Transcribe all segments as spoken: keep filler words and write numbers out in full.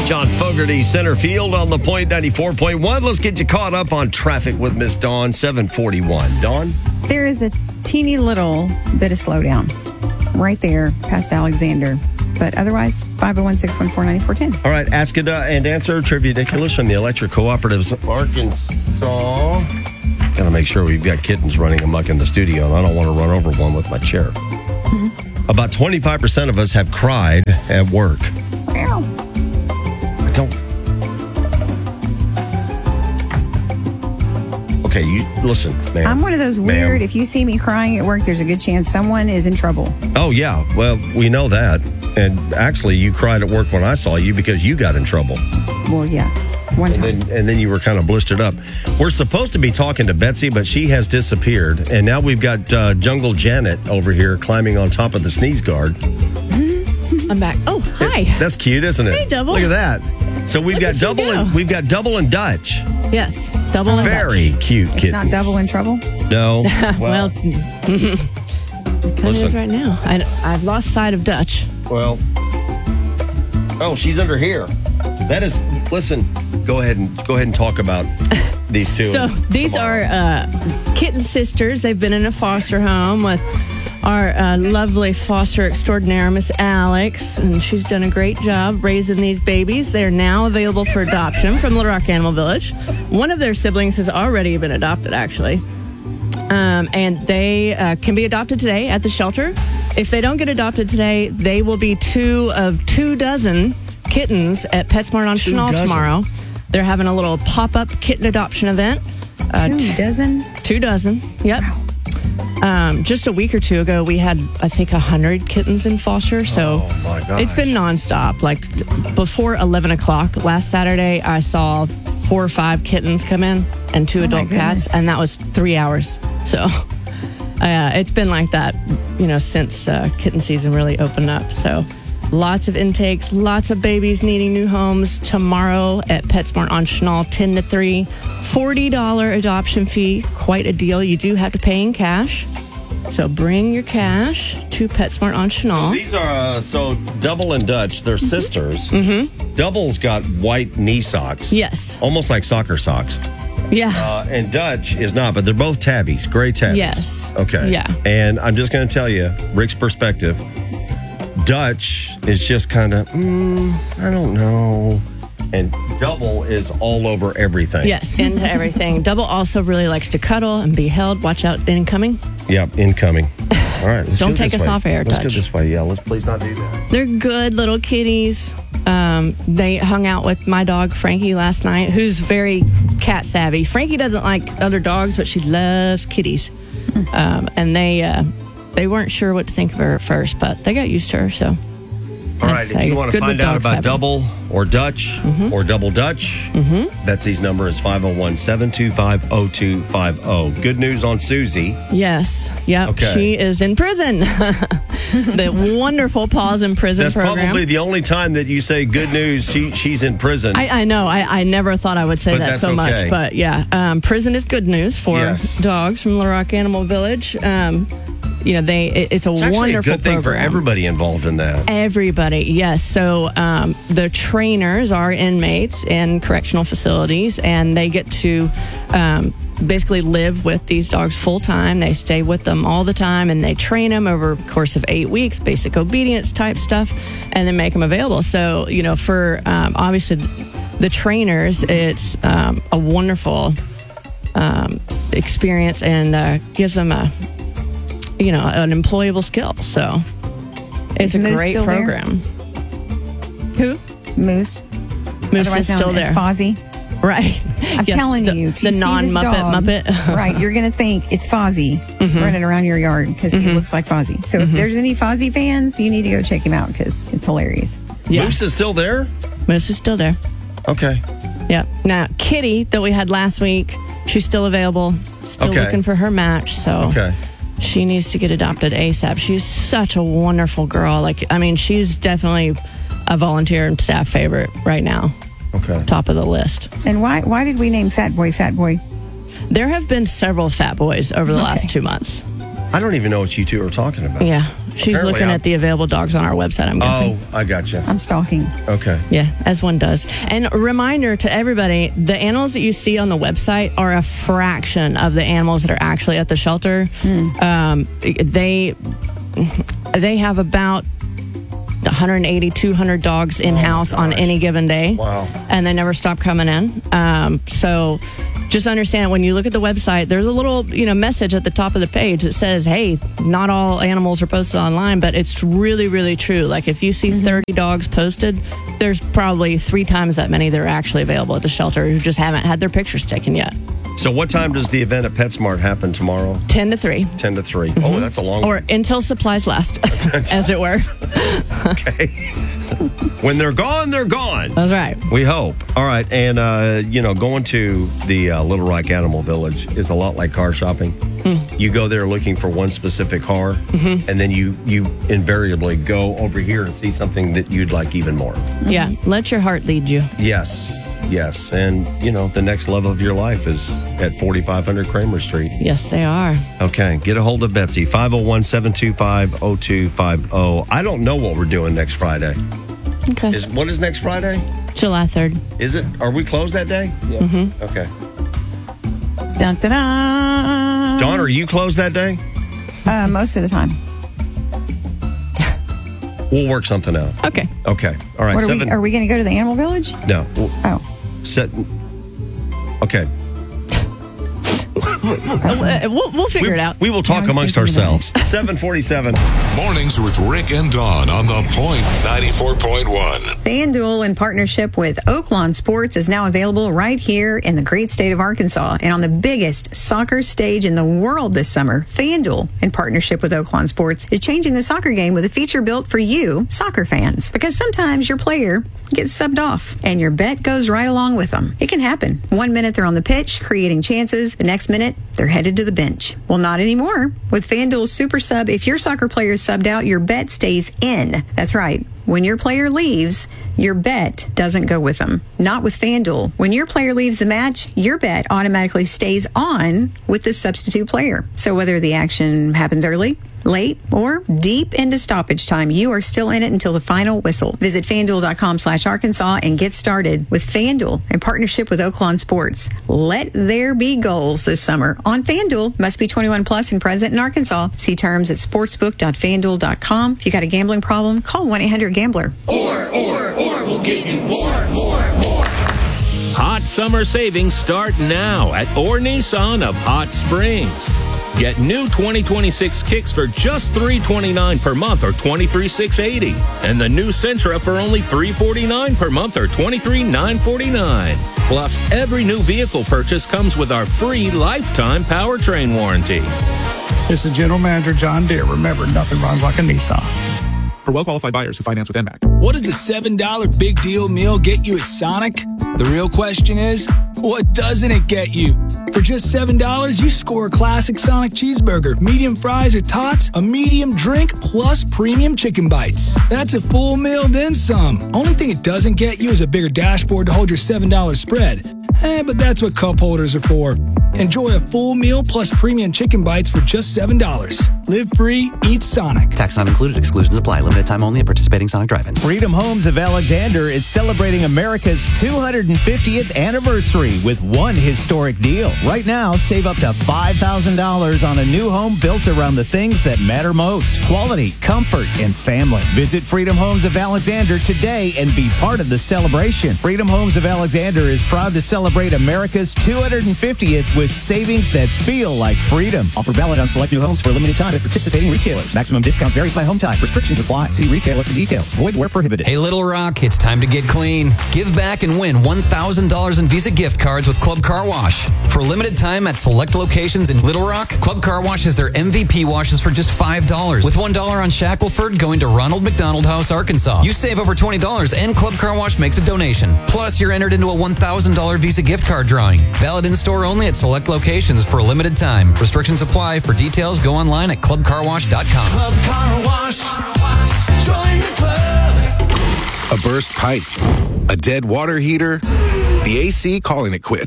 John Fogerty, center field on the Point ninety-four point one. Let's get you caught up on traffic with Miss Dawn, seven forty-one. Dawn? There is a teeny little bit of slowdown right there past Alexander. But otherwise, five oh one, six one four, nine four one oh. All right, ask it uh, and answer Trivia Ridiculous from the Electric Cooperatives of Arkansas. Got to make sure we've got kittens running amok in the studio, and I don't want to run over one with my chair. Mm-hmm. About twenty-five percent of us have cried at work. Meow. I don't. Okay, you listen, man. I'm one of those weird, ma'am. If you see me crying at work, there's a good chance someone is in trouble. Oh, yeah. Well, we know that. And actually, you cried at work when I saw you because you got in trouble. Well, yeah. One time. And then, and then you were kind of blistered up. We're supposed to be talking to Betsy, but she has disappeared. And now we've got uh, Jungle Janet over here climbing on top of the sneeze guard. I'm back. Oh, hi. It, that's cute, isn't it? Hey, Double. Look at that. So we've Look got at you double go. and we've got double and Dutch. Yes, double and Very Dutch. cute It's kittens. not double in trouble? No. Well, it kind of Listen. is right now. I, I've lost sight of Dutch. Well, oh, she's under here. That is. Listen, go ahead and go ahead and talk about these two. So these tomorrow. are uh, kitten sisters. They've been in a foster home with our uh, lovely foster extraordinaire, Miss Alex, and she's done a great job raising these babies. They're now available for adoption from Little Rock Animal Village. One of their siblings has already been adopted, actually. Um, and they uh, can be adopted today at the shelter. If they don't get adopted today, they will be two of two dozen kittens at PetSmart on Two Chenal dozen. tomorrow. They're having a little pop-up kitten adoption event. Uh, Two t- dozen? two dozen. Yep. Um, just a week or two ago, we had, I think, one hundred kittens in foster. So Oh, my gosh. it's been nonstop. Like before eleven o'clock last Saturday, I saw four or five kittens come in and two Oh, my adult cats, goodness. and that was three hours. So uh, it's been like that, you know, since uh, kitten season really opened up. So lots of intakes, lots of babies needing new homes tomorrow at PetSmart on Chenal, ten to three. forty dollars adoption fee, quite a deal. You do have to pay in cash. So bring your cash to PetSmart on Chenal. These are uh, so Double and Dutch. They're sisters. Mm-hmm. Double's got white knee socks. Yes. Almost like soccer socks. Yeah. Uh, and Dutch is not, but they're both tabbies, gray tabbies. Yes. Okay. Yeah. And I'm just going to tell you, Rick's perspective. Dutch is just kind of, mm, I don't know. And Double is all over everything. Yes, into everything. Double also really likes to cuddle and be held. Watch out, incoming. Yep, incoming. All right. Let's Don't go take this us way. off air, Let's go Dutch. this way. Yeah, let's please not do that. They're good little kitties. Um, they hung out with my dog, Frankie, last night, who's very cat savvy. Frankie doesn't like other dogs, but she loves kitties. Um, and they uh, they weren't sure what to think of her at first, but they got used to her, so. All right, That's, if uh, you want to good with find out dog about savvy. Double or Dutch Mm-hmm. or Double Dutch, mm-hmm. Betsy's number is five oh one, seven two five, oh two five oh. Good news on Susie. Yes. Yep. Okay. She is in prison. The wonderful Paws in Prison That's program. probably the only time that you say good news. She she's in prison. I, I know. I, I never thought I would say But that that's so much. okay. But yeah, um, prison is good news for Yes. dogs from Little Rock Animal Village. Um, you know, they it, it's a it's actually a wonderful good thing program. for everybody involved in that. Everybody, yes. So um, the trainers are inmates in correctional facilities, and they get to um, basically live with these dogs full time. They stay with them all the time, and they train them over the course of eight weeks, basic obedience type stuff, and then make them available. So, you know, for um, obviously the trainers, it's um, a wonderful um, experience and uh, gives them a, you know, an employable skill. So it's Is a Moose great still there? program. Who? Moose. Moose Otherwise is still known as there. Fozzie. Right. I'm Yes, telling the, you, if the you see this non-Muppet dog, Muppet. right, you're going to think it's Fozzie running around your yard because he looks like Fozzie. So if there's any Fozzie fans, you need to go check him out because it's hilarious. Yeah. Moose is still there? Moose is still there. Okay. Yep. Now, Kitty, that we had last week, she's still available, still Okay. looking for her match. So Okay. she needs to get adopted ASAP. She's such a wonderful girl. Like, I mean, she's definitely a volunteer and staff favorite right now. Okay. Top of the list. And why why did we name Fat Boy Fat Boy? There have been several fat boys over the last Okay. two months. I don't even know what you two are talking about. Yeah. She's Apparently looking I'm- at the available dogs on our website, I'm guessing. Oh, I got you. I'm stalking. Okay. Yeah, as one does. And a reminder to everybody, the animals that you see on the website are a fraction of the animals that are actually at the shelter. Mm. Um, they they have about one eighty, two hundred dogs in-house on any given day. Wow. And they never stop coming in. Um, so just understand, when you look at the website, there's a little, you know, message at the top of the page that says, hey, not all animals are posted online, but it's really, really true. Like if you see thirty dogs posted, there's probably three times that many that are actually available at the shelter who just haven't had their pictures taken yet. So what time does the event at PetSmart happen tomorrow? ten to three. ten to three. Oh, that's a long Or until supplies last, as it were. Okay. When they're gone, they're gone. That's right. We hope. All right. And, uh, you know, going to the uh, Little Rock Animal Village is a lot like car shopping. Mm. You go there looking for one specific car, mm-hmm. and then you, you invariably go over here and see something that you'd like even more. Yeah. Let your heart lead you. Yes. Yes. And, you know, the next level of your life is at forty-five hundred Kramer Street. Yes, they are. Okay. Get a hold of Betsy, five oh one, seven two five, oh two five oh. I don't know what we're doing next Friday. Okay. Is What is next Friday? July third. Is it? Are we closed that day? Yeah. Mm-hmm. Okay. Dun, dun, dun. Dawn, are you closed that day? Uh, most of the time. We'll work something out. Okay. Okay. All right. What are, Seven. we, are we going to go to the animal village? No. We'll Oh. set. Okay. Uh, we'll, we'll figure We, it out. we will talk I was amongst thinking about ourselves. seven forty-seven. Mornings with Rick and Dawn on The Point ninety-four point one. FanDuel, in partnership with Oaklawn Sports, is now available right here in the great state of Arkansas and on the biggest soccer stage in the world this summer. FanDuel, in partnership with Oaklawn Sports, is changing the soccer game with a feature built for you, soccer fans. Because sometimes your player gets subbed off and your bet goes right along with them. It can happen. One minute they're on the pitch, creating chances. The next minute, they're headed to the bench. Well, not anymore. With FanDuel's Super Sub, if your soccer player is subbed out, your bet stays in. That's right. When your player leaves, your bet doesn't go with them. Not with FanDuel. When your player leaves the match, your bet automatically stays on with the substitute player. So whether the action happens early, late, or deep into stoppage time, you are still in it until the final whistle. Visit FanDuel.com slash Arkansas and get started with FanDuel in partnership with Oaklawn Sports. Let there be goals this summer on FanDuel. Must be twenty-one plus and present in Arkansas. See terms at sportsbook dot fan duel dot com. If you got a gambling problem, call one eight hundred gambler. Or, or, or we'll get you more, more, more. Hot summer savings start now at Orr Nissan of Hot Springs. Get new twenty twenty-six Kicks for just three hundred twenty-nine dollars per month or twenty-three thousand six hundred eighty dollars. And the new Sentra for only three hundred forty-nine dollars per month or twenty-three thousand nine hundred forty-nine dollars. Plus, every new vehicle purchase comes with our free lifetime powertrain warranty. This is General Manager John Deere. Remember, nothing runs like a Nissan. For well-qualified buyers who finance with N M A C. What does a seven dollar big deal meal get you at Sonic? The real question is, what doesn't it get you? For just seven dollars, you score a classic Sonic cheeseburger, medium fries or tots, a medium drink, plus premium chicken bites. That's a full meal, then some. Only thing it doesn't get you is a bigger dashboard to hold your seven dollar spread. Eh, but that's what cup holders are for. Enjoy a full meal plus premium chicken bites for just seven dollars. Live free, eat Sonic. Tax not included. Exclusions apply. Limited time only at participating Sonic drive-ins. Freedom Homes of Alexander is celebrating America's two hundred fiftieth anniversary with one historic deal. Right now, save up to five thousand dollars on a new home built around the things that matter most: quality, comfort, and family. Visit Freedom Homes of Alexander today and be part of the celebration. Freedom Homes of Alexander is proud to celebrate America's two hundred fiftieth with savings that feel like freedom. Offer valid on select new homes for a limited time at participating retailers. Maximum discount varies by home type. Restrictions apply. See retailer for details. Void where prohibited. Hey, Little Rock, it's time to get clean. Give back and win one thousand dollars in Visa gift cards with Club Car Wash. For a limited time at select locations in Little Rock, Club Car Wash has their M V P washes for just five dollars, with one dollar on Shackleford going to Ronald McDonald House, Arkansas. You save over twenty dollars and Club Car Wash makes a donation. Plus, you're entered into a one thousand dollars Visa gift card drawing. Valid in-store only at select locations for a limited time. Restrictions apply. For details, go online at club car wash dot com. Club Car Wash. Join the club. A burst pipe, a dead water heater, the A C calling it quits.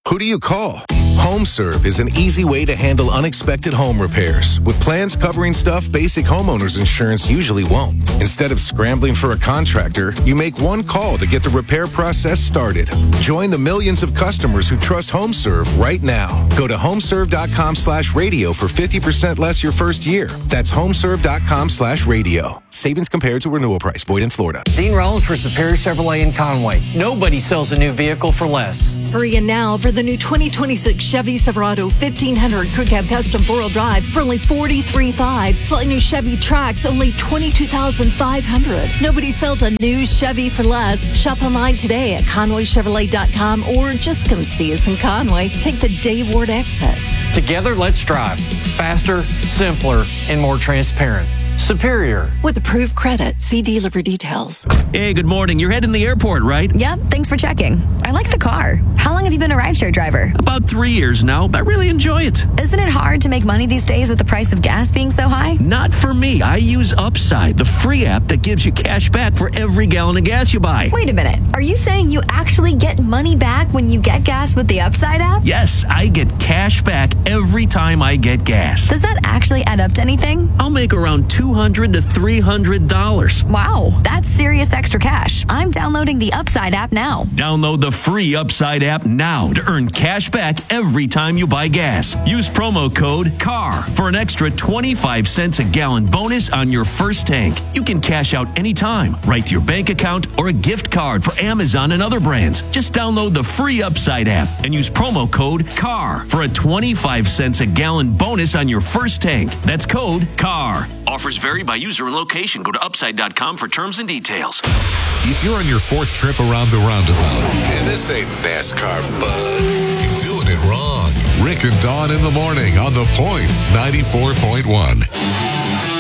Who do you call? HomeServe is an easy way to handle unexpected home repairs with plans covering stuff basic homeowners insurance usually won't. Instead of scrambling for a contractor, you make one call to get the repair process started. Join the millions of customers who trust HomeServe right now. Go to homeserve.com slash radio for fifty percent less your first year. That's homeserve.com slash radio. Savings compared to renewal price. Void in Florida. Dean Rollins for Superior Chevrolet in Conway. Nobody sells a new vehicle for less. Hurry in now for the new twenty twenty-six Chevy Silverado fifteen hundred Crew Cab Custom four-wheel drive for only forty-three thousand five hundred dollars. Slightly new Chevy Trax only twenty-two thousand five hundred dollars. Nobody sells a new Chevy for less. Shop online today at conway chevrolet dot com or just come see us in Conway. Take the Dave Ward exit. Together, let's drive. Faster, simpler, and more transparent. Superior. With approved credit, see dealer for details. Hey, good morning. You're heading to the airport, right? Yep, thanks for checking. I like the car. How long have you been a rideshare driver? About three years now, but I really enjoy it. Isn't it hard to make money these days with the price of gas being so high? Not for me. I use Upside, the free app that gives you cash back for every gallon of gas you buy. Wait a minute. Are you saying you actually get money back when you get gas with the Upside app? Yes, I get cash back every time I get gas. Does that actually add up to anything? I'll make around two hundred to three hundred dollars. Wow, that's serious extra cash. I'm downloading the Upside app now. Download the free Upside app now to earn cash back every time you buy gas. Use promo code C A R for an extra twenty-five cents a gallon bonus on your first tank. You can cash out anytime, right to your bank account or a gift card for Amazon and other brands. Just download the free Upside app and use promo code C A R for a twenty-five cents a gallon bonus on your first tank. That's code C A R. Offers vary by user and location. Go to upside dot com for terms and details. If you're on your fourth trip around the roundabout, and this ain't NASCAR, bud, you're doing it wrong. Rick and Dawn in the morning on The Point ninety-four point one.